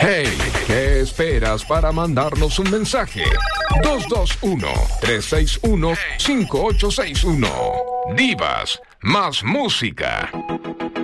Hey, ¿qué esperas para mandarnos un mensaje? 221-361-5861. Divas, más música.